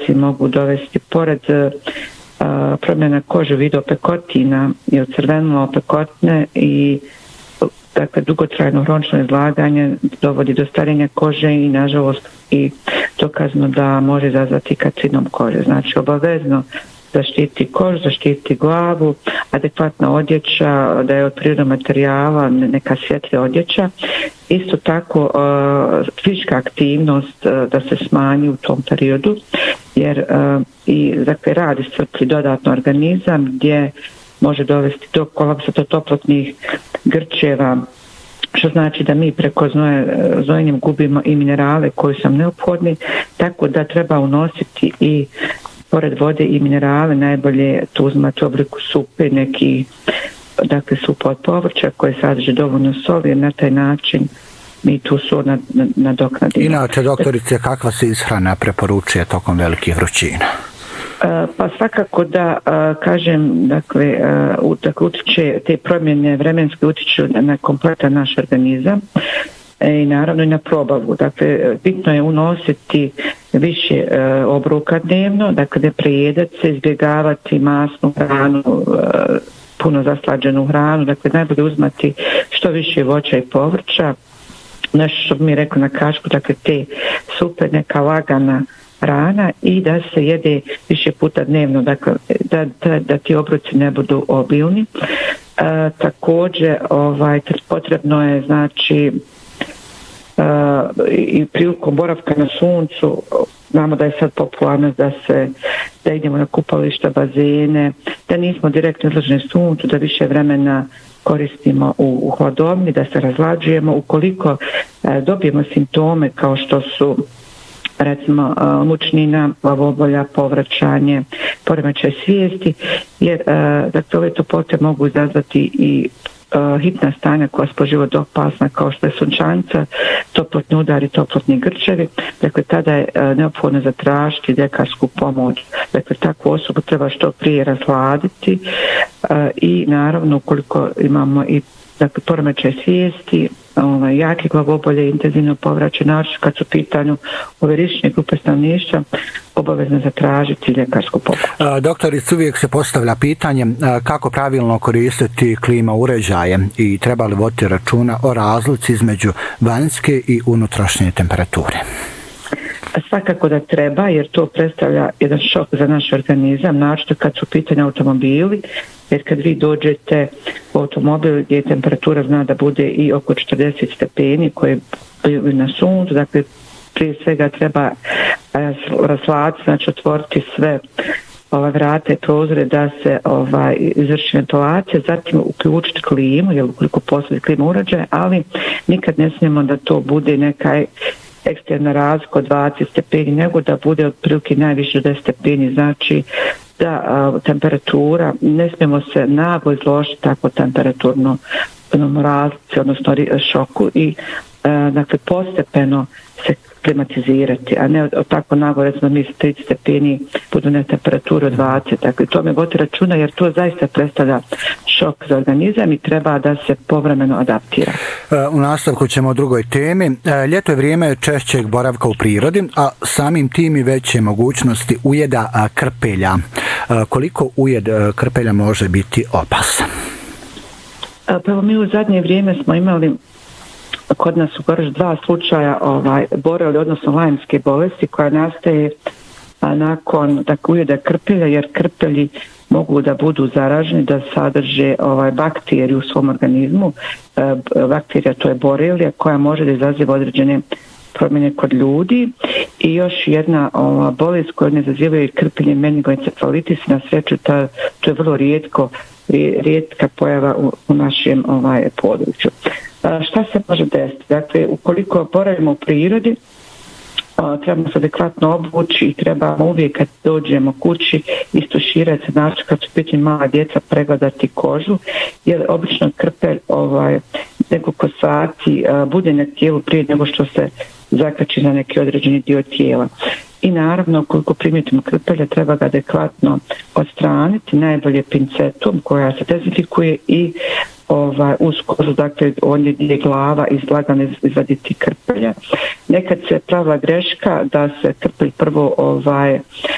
situacije mogu dovesti pored promjena kože u vidu opekotina i ocrvenilo opekotne i dakle dugotrajno hronično izlaganje dovodi do starenja kože i nažalost i dokazano da može izazvati karcinom kože. Znači obavezno zaštiti kožu, zaštiti glavu, adekvatna odjeća, da je od prirodnog materijala, neka svjetlija odjeća. Isto tako fizička aktivnost da se smanji u tom periodu, jer i dakle rad iscrpi dodatno organizam gdje može dovesti do kolapsa, do toplotnih grčeva, što znači da mi preko znojenjem gubimo i minerale koji su nam neophodni, tako da treba unositi i pored vode i minerale, najbolje tu uzmati u obliku supe, neki dakle supa od povrća koje sadrže dovoljno soli, jer na taj način mi tu sol nadoknadimo. Inače, doktorice, kakva se ishrana preporučuje tokom velikih vrućina? Pa svakako da kažem, dakle utiče, te promjene vremenske utiču na kompletan naš organizam i naravno i na probavu. Dakle, bitno je unositi više obroka dnevno, dakle ne prejedati se, izbjegavati masnu hranu, puno zaslađenu hranu, dakle najbolje uzmati što više voća i povrća, nešto što bi mi rekao na kašku, dakle te supe, neka lagana hrana i da se jede više puta dnevno, dakle da ti obroci ne budu obilni. Također potrebno je znači i prilikom boravka na suncu, znamo da je sad popularno da idemo na kupališta, bazene, da nismo direktno izloženi suncu, da više vremena koristimo u hladovni, da se razlađujemo. Ukoliko dobijemo simptome kao što su recimo mučnina, glavobolja, povraćanje, poremećaj svijesti, jer dakle ove toplote mogu izazvati i hitna stanja koja su po život opasna kao što je sunčanica, toplotni udari, toplotni grčevi, dakle tada je neophodno zatražiti ljekarsku pomoć. Dakle takvu osobu treba što prije razhladiti i naravno ukoliko imamo i dakle poremećaj svijesti, jake glavobolje, intenzivno povraćanje, naročito kad su u pitanju ove rizične grupe stanovništva, obavezno zatražiti ljekarsku pomoć. Doktorice, uvijek se postavlja pitanje kako pravilno koristiti klima uređaje i treba li voditi računa o razlici između vanjske i unutrašnje temperature? Svakako da treba, jer to predstavlja jedan šok za naš organizam, naročito kad su u pitanju automobili, jer kad vi dođete u automobil gdje temperatura zna da bude i oko 40 stepeni koje je na suncu, dakle prije svega treba rasladiti, znači otvoriti sve vrate, prozore da se izvrši ventilacija, zatim uključiti klimu, jer ukoliko postoji klima uređaj, ali nikad ne smijemo da to bude neka eksterna razlika od 20 stepeni, nego da bude otprilike najviše od 10 stepeni, znači da temperatura, ne smijemo se naglo izložiti tako temperaturno razlici, odnosno šoku i dakle postepeno se klimatizirati, a ne tako naglo, recimo mi 30 stepeni budu na temperaturu od 20, dakle to me vodi računa jer to zaista predstavlja šok za organizam i treba da se povremeno adaptira. U nastavku ćemo o drugoj temi. Ljeto je vrijeme češćeg boravka u prirodi, a samim tim i veće mogućnosti ujeda krpelja. Koliko ujed krpelja može biti opasan? Pa mi u zadnje vrijeme smo imali kod nas u Goraždu 2 slučaja boreli, odnosno lajmske bolesti koja nastaje nakon ujeda krpelja, jer krpelji mogu da budu zaraženi, da sadrže bakteriju u svom organizmu. Bakterija to je borelija koja može da izaziva određene promjene kod ljudi i još jedna bolest koja ne izazivaju krpelje meningoencefalitis, na sreću to je vrlo rijetka pojava u našem području. Šta se može desiti? Dakle, ukoliko boravimo u prirodi, trebamo se adekvatno obući i trebamo uvijek kad dođemo kući istuširati se, znači kad su pitanje mala djeca pregledati kožu, jer obično krpelj nekoliko sati bude na tijelu prije nego što se zakači na neki određeni dio tijela. I naravno, ukoliko primijetimo krpelja, treba ga adekvatno odstraniti, najbolje pincetom koja se dezinfikuje i uz kožu, dakle ondje gdje je glava izlagano izvaditi krpelja. Nekad se pravila greška da se krpelj prvo